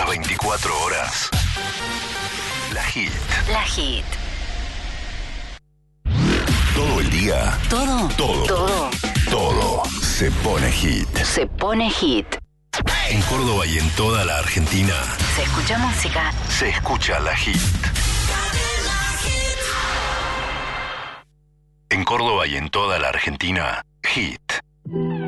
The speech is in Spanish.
Las 24 horas. La Hit. La Hit. Todo el día. Todo. Todo se pone hit. Se pone hit. En Córdoba y en toda la Argentina. Se escucha música. Se escucha La Hit. En Córdoba y en toda la Argentina, Hit.